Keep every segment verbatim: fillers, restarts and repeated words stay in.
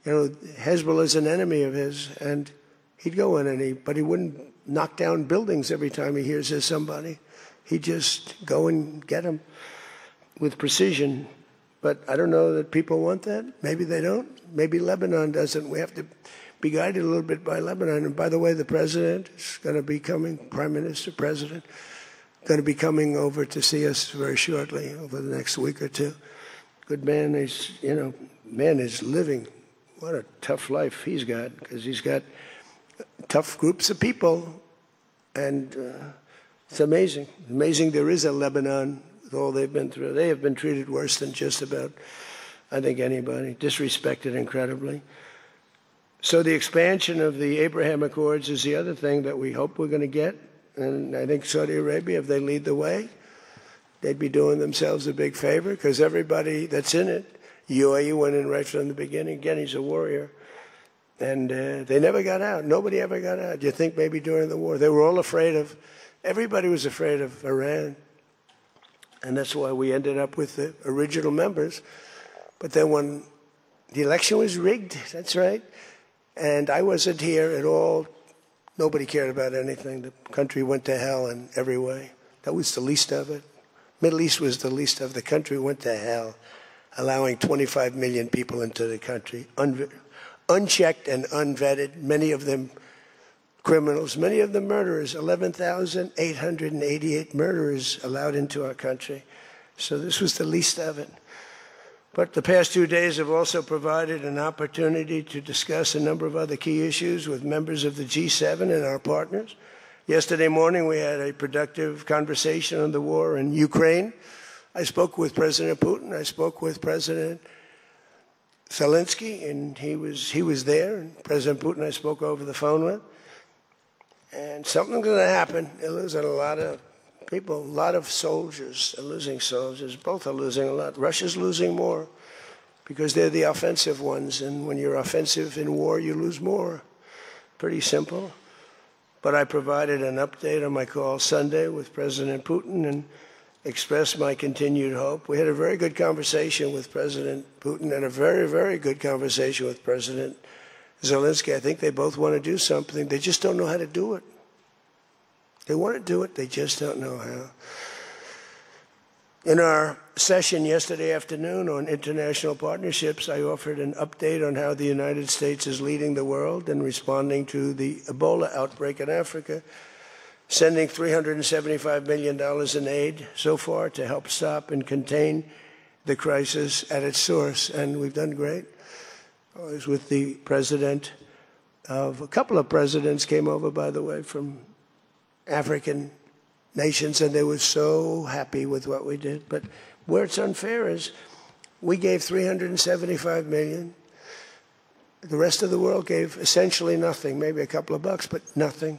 You know, Hezbollah is an enemy of his, and he'd go in, and he, but he wouldn't knock down buildings every time he hears there's somebody. He'd just go and get them with precision. But I don't know that people want that. Maybe they don't. Maybe Lebanon doesn't. We have to be guided a little bit by Lebanon. And by the way, the president is going to be coming, Prime Minister, President, going to be coming over to see us very shortly, over the next week or two. Good man. He's, you know, man is living. What a tough life he's got, because he's got tough groups of people. And uh, it's amazing. Amazing there is a Lebanon with all they've been through. They have been treated worse than just about, I think, anybody. Disrespected incredibly. So the expansion of the Abraham Accords is the other thing that we hope we're going to get. And I think Saudi Arabia, if they lead the way, they'd be doing themselves a big favor, because everybody that's in it, U A E went in right from the beginning. Again, he's a warrior. And uh, they never got out. Nobody ever got out. You think maybe during the war. They were all afraid of, everybody was afraid of Iran. And that's why we ended up with the original members. But then when the election was rigged, that's right, and I wasn't here at all, nobody cared about anything. The country went to hell in every way. That was the least of it. Middle East was the least of it. The country went to hell, allowing twenty-five million people into the country, un unchecked and unvetted, many of them criminals, many of them murderers, eleven thousand eight hundred eighty-eight murderers allowed into our country. So this was the least of it. But the past two days have also provided an opportunity to discuss a number of other key issues with members of the G seven and our partners. Yesterday morning, we had a productive conversation on the war in Ukraine. I spoke with President Putin. I spoke with President Zelensky, and he was, he was there. And President Putin I spoke over the phone with. And something's going to happen. They're losing a lot of people, a lot of soldiers. They're losing soldiers. Both are losing a lot. Russia's losing more because they're the offensive ones. And when you're offensive in war, you lose more. Pretty simple. But I provided an update on my call Sunday with President Putin and expressed my continued hope. We had a very good conversation with President Putin and a very, very good conversation with President Zelensky. I think they both want to do something. They just don't know how to do it. They want to do it. They just don't know how. In our session yesterday afternoon on international partnerships, I offered an update on how the United States is leading the world in responding to the Ebola outbreak in Africa, sending three hundred seventy-five million dollars in aid so far to help stop and contain the crisis at its source. And we've done great. I was with the president of, a couple of presidents came over, by the way, from African nations, and they were so happy with what we did. But where it's unfair is we gave three hundred seventy-five million dollars. The rest of the world gave essentially nothing, maybe a couple of bucks, but nothing.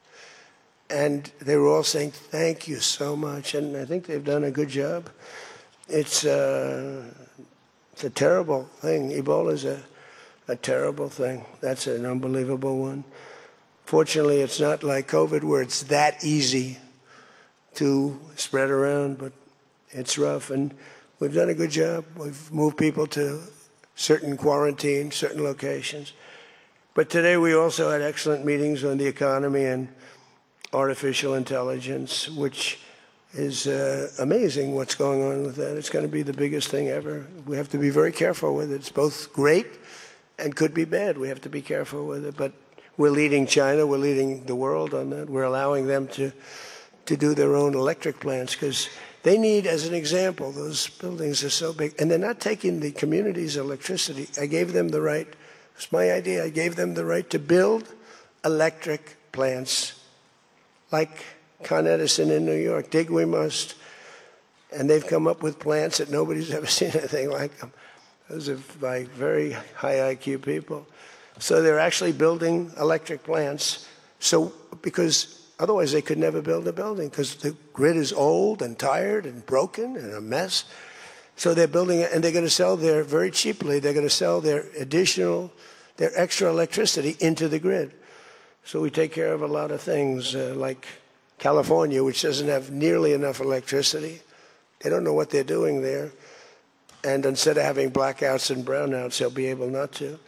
And they were all saying, thank you so much. And I think they've done a good job. It's, uh, it's a terrible thing. Ebola is a, a terrible thing. That's an unbelievable one. Fortunately, it's not like COVID where it's that easy to spread around, but it's rough. And we've done a good job. We've moved people to certain quarantine, certain locations. But today we also had excellent meetings on the economy and artificial intelligence, which is uh, amazing what's going on with that. It's going to be the biggest thing ever. We have to be very careful with it. It's both great and could be bad. We have to be careful with it. But we're leading China. We're leading the world on that. We're allowing them to, to do their own electric plants because they need, as an example, those buildings are so big. And they're not taking the community's electricity. I gave them the right. It's my idea. I gave them the right to build electric plants like Con Edison in New York. Dig we must. And they've come up with plants that nobody's ever seen anything like them. Those are by very high I Q people. So they're actually building electric plants. So because otherwise they could never build a building because the grid is old and tired and broken and a mess. So they're building it, and they're going to sell their, very cheaply, they're going to sell their additional, their extra electricity into the grid. So we take care of a lot of things, uh, like California, which doesn't have nearly enough electricity. They don't know what they're doing there. And instead of having blackouts and brownouts, they'll be able not to.